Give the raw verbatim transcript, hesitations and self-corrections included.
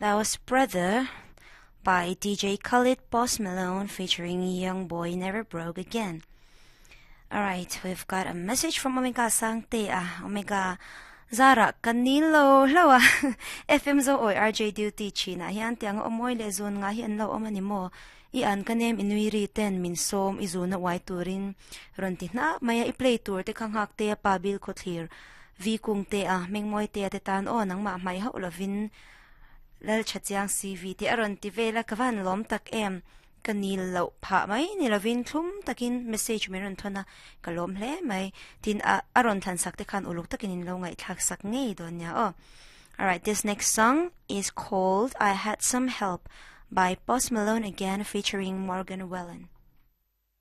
That was Brother by D J Khalid Post Malone featuring Young Boy Never Broke Again. Alright, we've got a message from Omega Sangte, ah, Omega Zara Kanilo, lawa, F M zo oi R J Duty China, hiyan tiang omoy le zon nga hiyan law omanimo, ian kanem inuiri ten min som izuna wai turin, ronti na, maya i-play tour te kang hak te pabil ko clear, vi kung te ah, ming moy te atetan o nang ma may haulavin, lal chatyang C V ti aron ti vela kavan lom tak em, kanilo pa may nilavin tlum takin message meron to na kalom le may tin uh, aron tansak te kan uluk takin inlaw nga itlaksak ngay doon niya. Oh. Alright, this next song is called I Had Some Help by Post Malone again featuring Morgan Wallen.